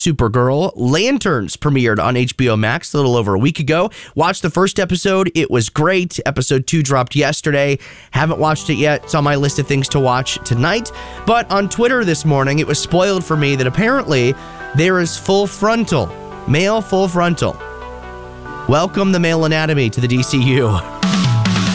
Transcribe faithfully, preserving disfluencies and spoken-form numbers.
Supergirl Lanterns premiered on H B O Max a little over a week ago. Watched the first episode. It was great. Episode two dropped yesterday. Haven't watched it yet. It's on my list of things to watch tonight. But on Twitter this morning, it was spoiled for me that apparently there is full frontal, male full frontal. Welcome the male anatomy to the D C U.